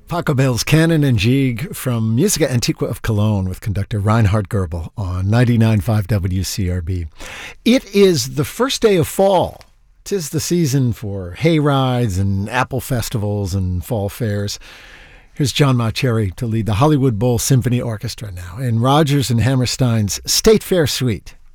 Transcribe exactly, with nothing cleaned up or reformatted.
Pachelbel's Canon and Gigue from Musica Antiqua of Cologne with conductor Reinhard Goebel on ninety-nine point five W C R B. It is the first day of fall. 'Tis the season for hay rides and apple festivals and fall fairs. Here's John Mauceri to lead the Hollywood Bowl Symphony Orchestra now in Rodgers and Hammerstein's State Fair Suite.